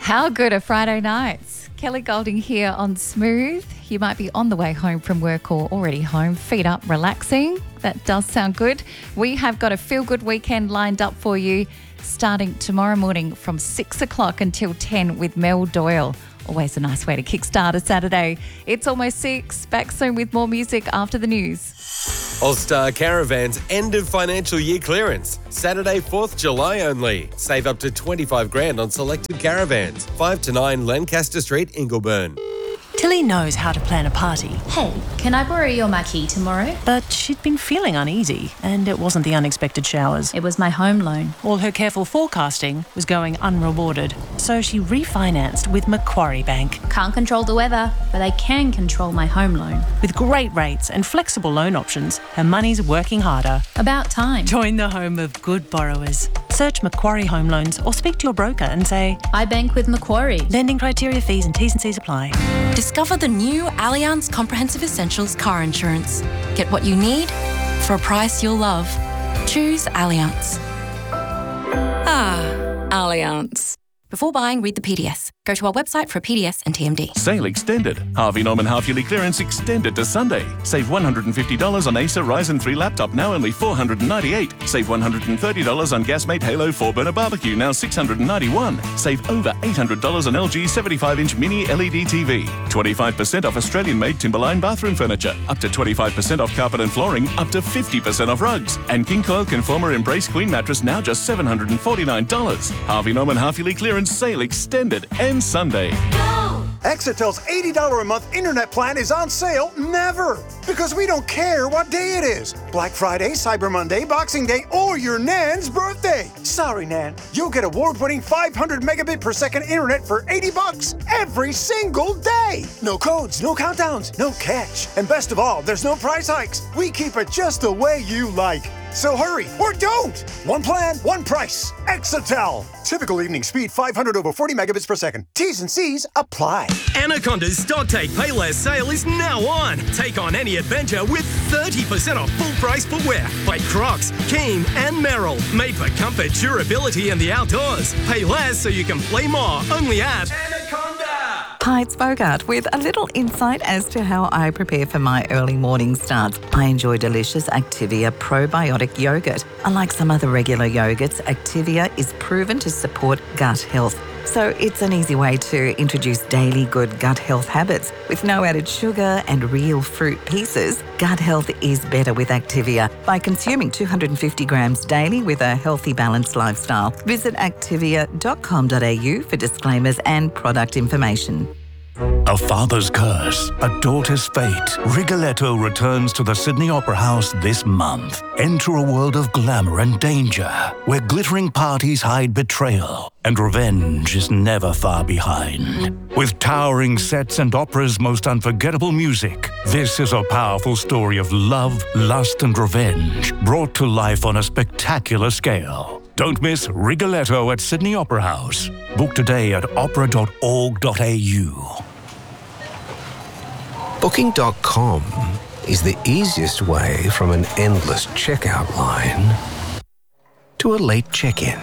How good are Friday nights? Kelly Golding here on Smooth. You might be on the way home from work or already home, feet up, relaxing. That does sound good. We have got a feel-good weekend lined up for you starting tomorrow morning from 6 o'clock until 10 with Mel Doyle. Always a nice way to kickstart a Saturday. It's almost 6. Back soon with more music after the news. All-Star Caravans end of financial year clearance. Saturday, 4th July only. Save up to $25,000 on selected caravans. 5 to 9 Lancaster Street, Ingleburn. Tilly knows how to plan a party. Hey, can I borrow your marquee tomorrow? But she'd been feeling uneasy, and it wasn't the unexpected showers. It was my home loan. All her careful forecasting was going unrewarded, so she refinanced with Macquarie Bank. Can't control the weather, but I can control my home loan. With great rates and flexible loan options, her money's working harder. About time. Join the home of good borrowers. Search Macquarie Home Loans or speak to your broker and say, I bank with Macquarie. Lending criteria, fees and T's and C's apply. Discover the new Allianz Comprehensive Essentials car insurance. Get what you need for a price you'll love. Choose Allianz. Allianz. Before buying, read the PDS. Go to our website for a PDS and TMD. Sale extended. Harvey Norman half-yearly clearance extended to Sunday. Save $150 on Acer Ryzen 3 laptop, now only $498. Save $130 on Gasmate Halo 4-burner barbecue, now $691. Save over $800 on LG 75-inch mini LED TV. 25% off Australian-made Timberline bathroom furniture. Up to 25% off carpet and flooring. Up to 50% off rugs. And King Coil Conformer Embrace Queen mattress, now just $749. Harvey Norman half-yearly clearance sale extended and Sunday. Exitel's $80 a month internet plan is on sale never, because we don't care what day it is. Black Friday, Cyber Monday, Boxing Day, or your Nan's birthday. Sorry, Nan. You'll get award-winning 500 megabit per second internet for $80 every single day. No codes, no countdowns, no catch. And best of all, there's no price hikes. We keep it just the way you like. So hurry, or don't! One plan, one price. Exitel. Typical evening speed 500 over 40 megabits per second. T's and C's apply. Anaconda's Stock Take Pay Less sale is now on. Take on any adventure with 30% off full price footwear like Crocs, Keen and Merrell. Made for comfort, durability and the outdoors. Pay less so you can play more. Only at Anaconda. Hi, it's Bogart with a little insight as to how I prepare for my early morning starts. I enjoy delicious Activia probiotic yogurt. Unlike some other regular yogurts, Activia is proven to support gut health. So it's an easy way to introduce daily good gut health habits. With no added sugar and real fruit pieces, gut health is better with Activia by consuming 250 grams daily with a healthy, balanced lifestyle. Visit activia.com.au for disclaimers and product information. A father's curse, a daughter's fate. Rigoletto returns to the Sydney Opera House this month. Enter a world of glamour and danger, where glittering parties hide betrayal, and revenge is never far behind. With towering sets and opera's most unforgettable music, this is a powerful story of love, lust, and revenge, brought to life on a spectacular scale. Don't miss Rigoletto at Sydney Opera House. Book today at opera.org.au. Booking.com is the easiest way from an endless checkout line to a late check-in.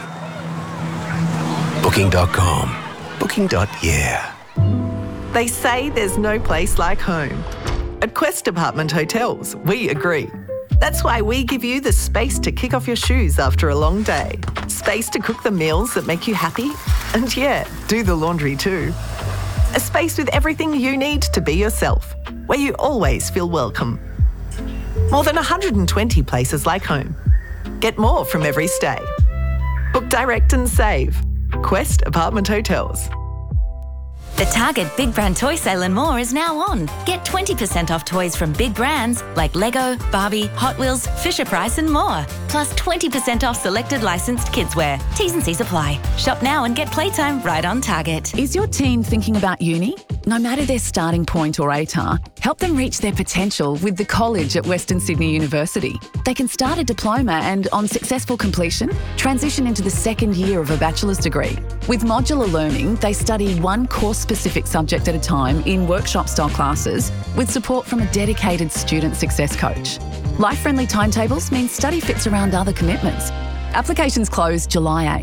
Booking.com. Booking.yeah. They say there's no place like home. At Quest Apartment Hotels, we agree. That's why we give you the space to kick off your shoes after a long day. Space to cook the meals that make you happy. And yeah, do the laundry too. A space with everything you need to be yourself, where you always feel welcome. More than 120 places like home. Get more from every stay. Book direct and save. Quest Apartment Hotels. The Target Big Brand Toy Sale and more is now on. Get 20% off toys from big brands like Lego, Barbie, Hot Wheels, Fisher-Price and more. Plus 20% off selected licensed kidswear. T's and C's apply. Shop now and get playtime right on Target. Is your teen thinking about uni? No matter their starting point or ATAR, help them reach their potential with the college at Western Sydney University. They can start a diploma and, on successful completion, transition into the second year of a bachelor's degree. With modular learning, they study one course-specific subject at a time in workshop-style classes with support from a dedicated student success coach. Life-friendly timetables mean study fits around other commitments. Applications close July 8.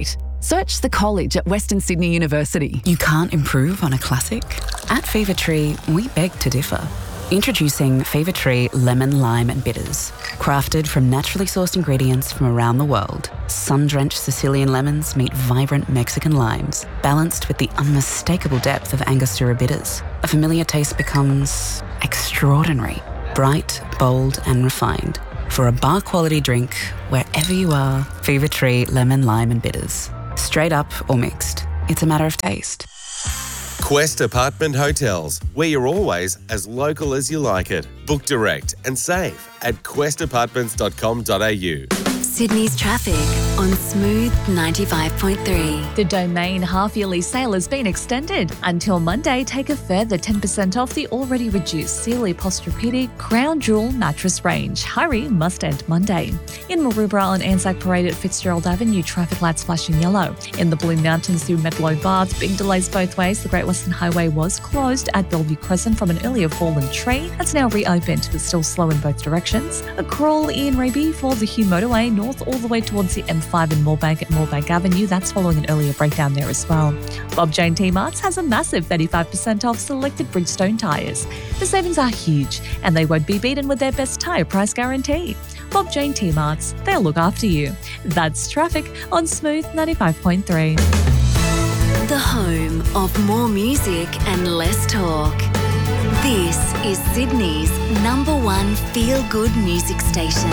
Search the college at Western Sydney University. You can't improve on a classic? At Fever Tree, we beg to differ. Introducing Fever Tree Lemon, Lime and Bitters. Crafted from naturally sourced ingredients from around the world, sun-drenched Sicilian lemons meet vibrant Mexican limes, balanced with the unmistakable depth of Angostura bitters. A familiar taste becomes extraordinary, bright, bold and refined. For a bar-quality drink, wherever you are, Fever Tree Lemon, Lime and Bitters. Straight up or mixed, it's a matter of taste. Quest Apartment Hotels, where you're always as local as you like it. Book direct and save at questapartments.com.au. Sydney's traffic on Smooth 95.3. The Domain half-yearly sale has been extended. Until Monday, take a further 10% off the already reduced Sealy Posturepedic Crown Jewel mattress range. Hurry must end Monday. In Maroubra on Anzac Parade at Fitzgerald Avenue, traffic lights flashing yellow. In the Blue Mountains through Medlow Bath, big delays both ways. The Great Western Highway was closed at Bellevue Crescent from an earlier fallen tree. That's now reopened, but still slow in both directions. A crawl in Raby for the Hugh Motorway north all the way towards the M5 in Moorebank at Moorebank Avenue. That's following an earlier breakdown there as well. Bob Jane T-Marts has a massive 35% off selected Bridgestone tyres. The savings are huge and they won't be beaten with their best tyre price guarantee. Bob Jane T-Marts, they'll look after you. That's traffic on Smooth 95.3. The home of more music and less talk. This is Sydney's #1 feel-good music station.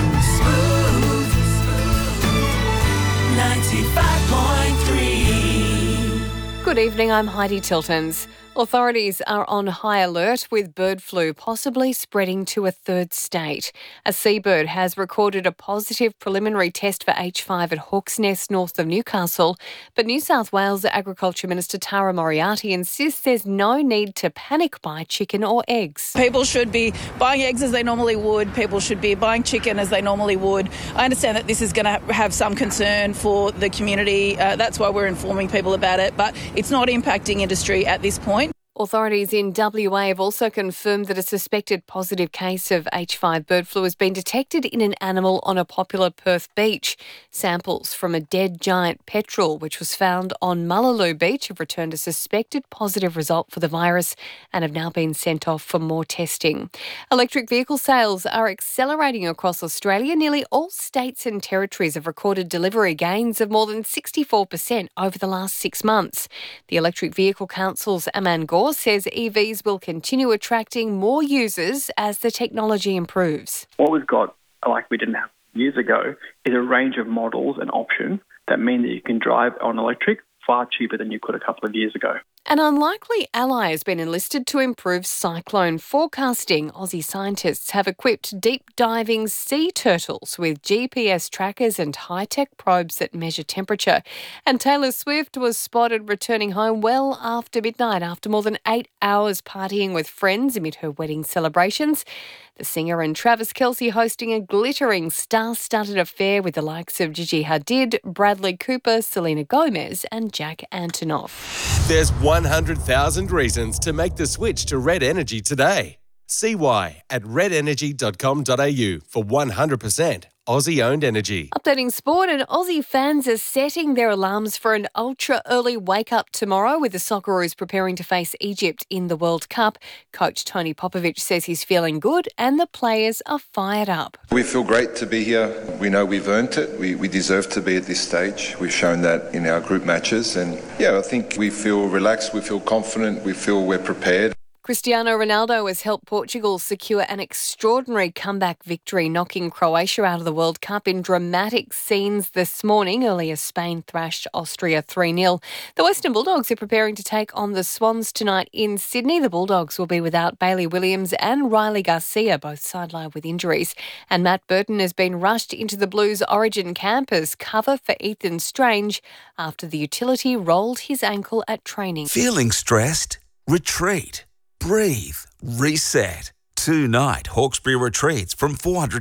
95.3. Good evening, I'm Heidi Tiltons. Authorities are on high alert with bird flu possibly spreading to a third state. A seabird has recorded a positive preliminary test for H5 at Hawk's Nest north of Newcastle, but New South Wales Agriculture Minister Tara Moriarty insists there's no need to panic buy chicken or eggs. People should be buying eggs as they normally would. People should be buying chicken as they normally would. I understand that this is going to have some concern for the community. That's why we're informing people about it, but it's not impacting industry at this point. Authorities in WA have also confirmed that a suspected positive case of H5 bird flu has been detected in an animal on a popular Perth beach. Samples from a dead giant petrel, which was found on Mullaloo Beach, have returned a suspected positive result for the virus and have now been sent off for more testing. Electric vehicle sales are accelerating across Australia. Nearly all states and territories have recorded delivery gains of more than 64% over the last 6 months. The Electric Vehicle Council's Aman Gore says EVs will continue attracting more users as the technology improves. What we've got, like we didn't have years ago, is a range of models and options that mean that you can drive on electric far cheaper than you could a couple of years ago. An unlikely ally has been enlisted to improve cyclone forecasting. Aussie scientists have equipped deep-diving sea turtles with GPS trackers and high-tech probes that measure temperature. And Taylor Swift was spotted returning home well after midnight after more than 8 hours partying with friends amid her wedding celebrations. The singer and Travis Kelce hosting a glittering star-studded affair with the likes of Gigi Hadid, Bradley Cooper, Selena Gomez and Jack Antonoff. There's 100,000 reasons to make the switch to Red Energy today. See why at redenergy.com.au for 100% Aussie-owned energy. Updating sport, and Aussie fans are setting their alarms for an ultra-early wake-up tomorrow with the Socceroos preparing to face Egypt in the World Cup. Coach Tony Popovic says he's feeling good and the players are fired up. We feel great to be here. We know we've earned it. We deserve to be at this stage. We've shown that in our group matches. And yeah, I think we feel relaxed, we feel confident, we feel we're prepared. Cristiano Ronaldo has helped Portugal secure an extraordinary comeback victory, knocking Croatia out of the World Cup in dramatic scenes this morning. Earlier, Spain thrashed Austria 3-0. The Western Bulldogs are preparing to take on the Swans tonight in Sydney. The Bulldogs will be without Bailey Williams and Riley Garcia, both sidelined with injuries. And Matt Burton has been rushed into the Blues Origin camp as cover for Ethan Strange after the utility rolled his ankle at training. Feeling stressed? Retreat. Breathe, reset. 2-night Hawkesbury retreats from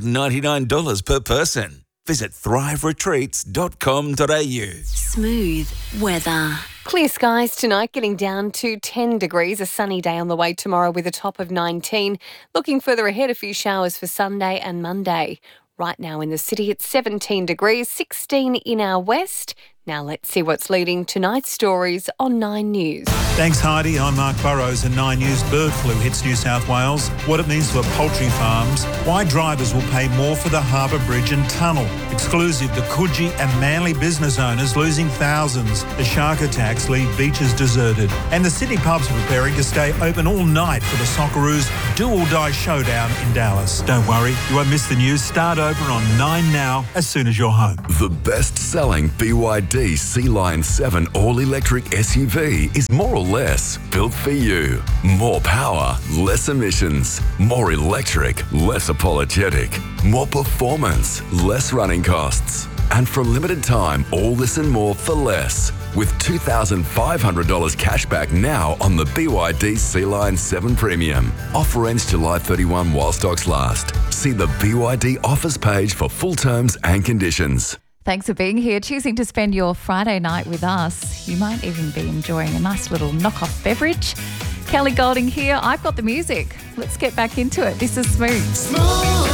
$499 per person. Visit thriveretreats.com.au. Smooth weather. Clear skies tonight, getting down to 10 degrees. A sunny day on the way tomorrow with a top of 19. Looking further ahead, a few showers for Sunday and Monday. Right now in the city, it's 17 degrees, 16 in our west. Now let's see what's leading tonight's stories on 9 News. Thanks, Heidi. I'm Mark Burrows, and 9 News. Bird flu hits New South Wales. What it means for poultry farms. Why drivers will pay more for the Harbour Bridge and Tunnel. Exclusive, the Coogee and Manly business owners losing thousands. The shark attacks leave beaches deserted. And the Sydney pubs are preparing to stay open all night for the Socceroos' do-or-die showdown in Dallas. Don't worry, you won't miss the news. Start over on 9 now as soon as you're home. The best-selling BYD Sea Lion 7 all-electric SUV is more or less built for you. More power, less emissions. More electric, less apologetic. More performance, less running costs. And for a limited time, all this and more for less. With $2,500 cash back now on the BYD Sea Lion 7 Premium. Offer ends July 31 while stocks last. See the BYD offers page for full terms and conditions. Thanks for being here, choosing to spend your Friday night with us. You might even be enjoying a nice little knock-off beverage. Kelly Golding here. I've got the music. Let's get back into it. This is Smooth.